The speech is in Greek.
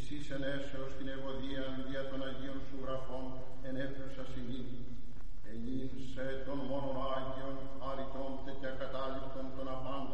Εσείς ενέσεως την ευωδίαν δια των Αγίων σου γραφών ενέφερσας ημίν, ελήν σε των μόνον Άγιον, άρρητον και ακατάληπτον των απάντων